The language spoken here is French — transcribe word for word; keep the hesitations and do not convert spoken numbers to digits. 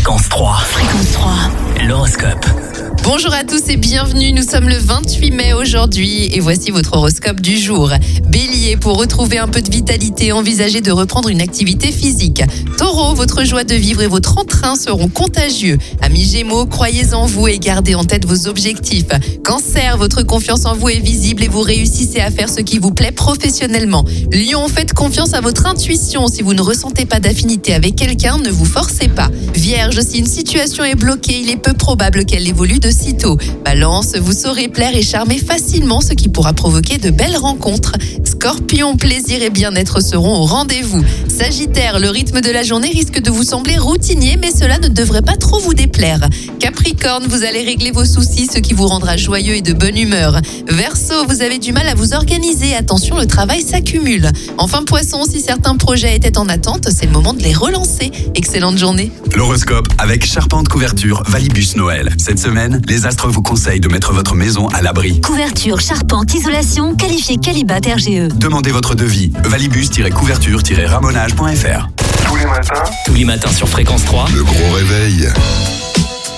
Fréquence trois. Fréquence trois. L'horoscope. Bonjour à tous et bienvenue, nous sommes le vingt-huit mai aujourd'hui et voici votre horoscope du jour. Bélier, pour retrouver un peu de vitalité, envisagez de reprendre une activité physique. Taureau, votre joie de vivre et votre entrain seront contagieux. Amis Gémeaux, croyez en vous et gardez en tête vos objectifs. Cancer, votre confiance en vous est visible et vous réussissez à faire ce qui vous plaît professionnellement. Lion, faites confiance à votre intuition. Si vous ne ressentez pas d'affinité avec quelqu'un, ne vous forcez pas. Vierge, si une situation est bloquée, il est peu probable qu'elle évolue de sitôt. Balance, vous saurez plaire et charmer facilement, ce qui pourra provoquer de belles rencontres. Scorpion, plaisir et bien-être seront au rendez-vous. Sagittaire, le rythme de la journée risque de vous sembler routinier, mais cela ne devrait pas trop vous déplaire. Capricorne, vous allez régler vos soucis, ce qui vous rendra joyeux et de bonne humeur. Verseau, vous avez du mal à vous organiser, attention, le travail s'accumule. Enfin Poisson, si certains projets étaient en attente, c'est le moment de les relancer. Excellente journée. L'horoscope avec Charpente Couverture Valibus Noël. Cette semaine, les astres vous conseillent de mettre votre maison à l'abri. Couverture, charpente, isolation, qualifié Qualibat R G E. Demandez votre devis. valibus-couverture-ramonage point f r. Tous les matins Tous les matins sur Fréquence trois. Le gros réveil.